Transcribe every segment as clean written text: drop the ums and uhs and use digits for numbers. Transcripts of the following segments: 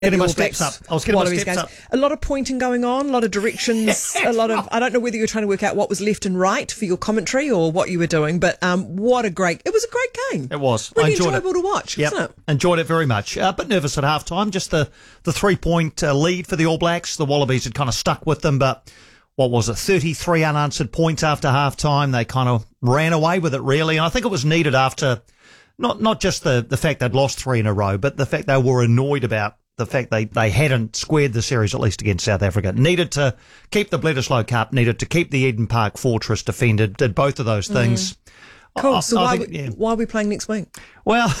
Getting my steps up. I was getting my steps up. A lot of pointing going on, a lot of directions, a lot of, I don't know whether you were trying to work out what was left and right for your commentary or what you were doing, but it was a great game. It was. Really I enjoyed enjoyable to watch, yep. wasn't it? Enjoyed it very much. But nervous at half-time. Just the 3-point lead for the All Blacks. The Wallabies had kind of stuck with them, but what was it, 33 unanswered points after half-time. They kind of ran away with it, really. And I think it was needed after not just the fact they'd lost 3 in a row, but the fact they were annoyed about the fact they hadn't squared the series, at least against South Africa. Needed to keep the Bledisloe Cup, needed to keep the Eden Park Fortress defended, did both of those things. Cool. So why are we playing next week? Well,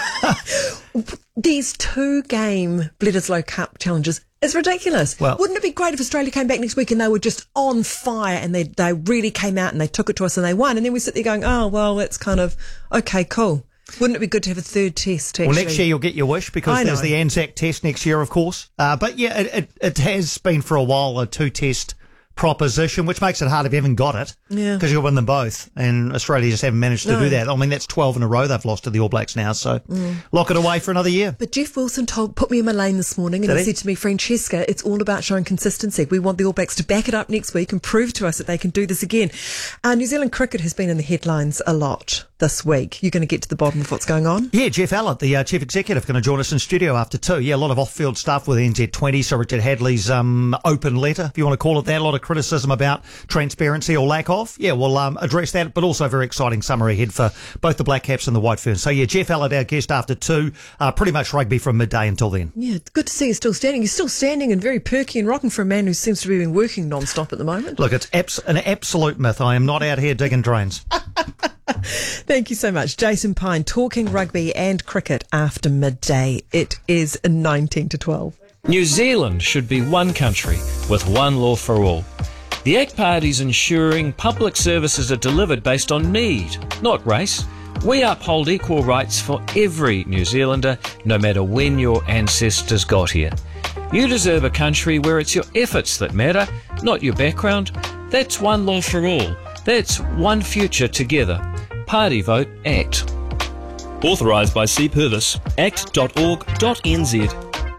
these 2-game Bledisloe Cup challenges is ridiculous. Well, wouldn't it be great if Australia came back next week and they were just on fire and they really came out and they took it to us and they won, and then we sit there going, oh, well, it's kind of, okay, cool. Wouldn't it be good to have a third test, actually? Well, next year you'll get your wish because there's the Anzac test next year, of course. But yeah, it has been for a while a 2-test proposition, which makes it hard if you haven't got it. Yeah. Because you'll win them both. And Australia just haven't managed to do that. I mean, that's 12 in a row they've lost to the All Blacks now. So lock it away for another year. But Jeff Wilson put me in my lane this morning and he said to me, Francesca, it's all about showing consistency. We want the All Blacks to back it up next week and prove to us that they can do this again. New Zealand cricket has been in the headlines a lot this week. You're going to get to the bottom of what's going on? Yeah, Jeff Allett, the chief executive, going to join us in studio after 2. Yeah, a lot of off-field stuff with NZ20. So Richard Hadley's open letter, if you want to call it that. A lot of criticism about transparency or lack of. Yeah, we'll address that, but also a very exciting summer ahead for both the Black Caps and the White Ferns. So yeah, Jeff Allett, our guest after 2. Pretty much rugby from midday until then. Yeah, it's good to see you still standing. You're still standing and very perky and rocking for a man who seems to be working non-stop at the moment. Look, it's an absolute myth. I am not out here digging drains. Thank you so much. Jason Pine, talking rugby and cricket after midday. It is 19 to 12. New Zealand should be one country with one law for all. The ACT Party's ensuring public services are delivered based on need, not race. We uphold equal rights for every New Zealander, no matter when your ancestors got here. You deserve a country where it's your efforts that matter, not your background. That's one law for all. That's one future together. Party vote ACT. Authorised by C. Purvis, act.org.nz.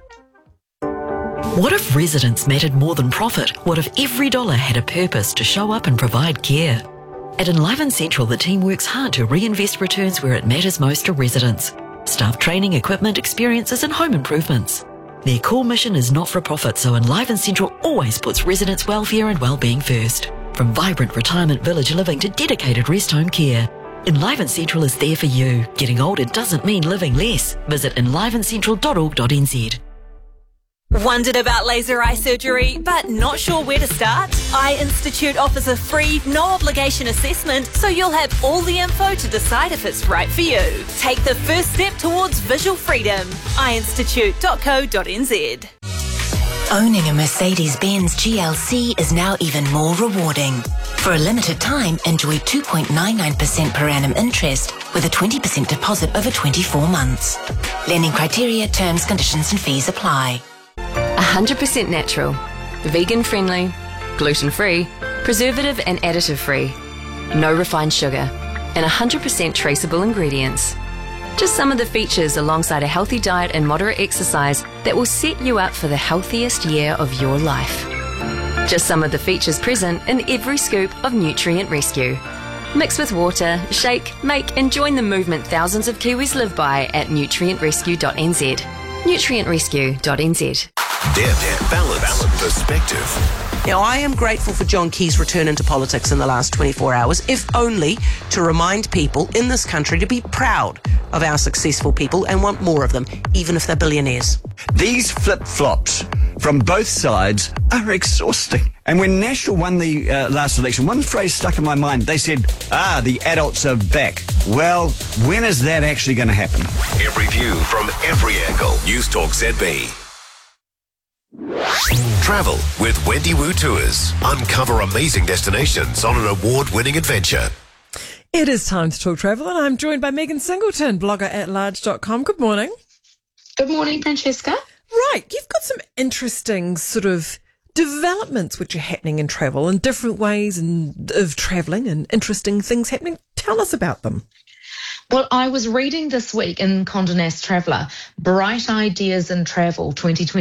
What if residents mattered more than profit? What if every dollar had a purpose to show up and provide care? At Enliven Central, the team works hard to reinvest returns where it matters most to residents. Staff training, equipment, experiences and home improvements. Their core mission is not for profit, so Enliven Central always puts residents' welfare and well-being first. From vibrant retirement village living to dedicated rest home care, Enliven Central is there for you. Getting older doesn't mean living less. Visit enlivencentral.org.nz. Wondered about laser eye surgery, but not sure where to start? Eye Institute offers a free, no-obligation assessment, so you'll have all the info to decide if it's right for you. Take the first step towards visual freedom. eyeinstitute.co.nz. Owning a Mercedes-Benz GLC is now even more rewarding. For a limited time, enjoy 2.99% per annum interest with a 20% deposit over 24 months. Lending criteria, terms, conditions and fees apply. 100% natural, vegan-friendly, gluten-free, preservative and additive-free, no refined sugar, and 100% traceable ingredients. Just some of the features alongside a healthy diet and moderate exercise that will set you up for the healthiest year of your life. Just some of the features present in every scoop of Nutrient Rescue. Mix with water, shake, make and join the movement thousands of Kiwis live by at nutrientrescue.nz. nutrientrescue.nz. Depth, balance, perspective. Now, I am grateful for John Key's return into politics in the last 24 hours, if only to remind people in this country to be proud of our successful people and want more of them, even if they're billionaires. These flip-flops from both sides are exhausting. And when National won the last election, one phrase stuck in my mind. They said, the adults are back. Well, when is that actually going to happen? Every view from every angle. News Talk ZB. Travel with Wendy Wu Tours. Uncover amazing destinations on an award-winning adventure. It is time to talk travel, and I'm joined by Megan Singleton, blogger at large.com. Good morning. Good morning, Francesca. Right, you've got some interesting sort of developments which are happening in travel and different ways of travelling and interesting things happening. Tell us about them. Well, I was reading this week in Condé Nast Traveller, Bright Ideas in Travel 2020.